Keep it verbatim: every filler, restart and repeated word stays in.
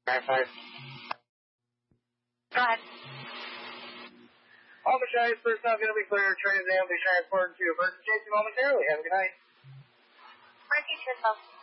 five. Go ahead. All the Shies, personnel going to be clear. Train exam will be transported to emergency momentarily. Have a good night. Repeat yourself.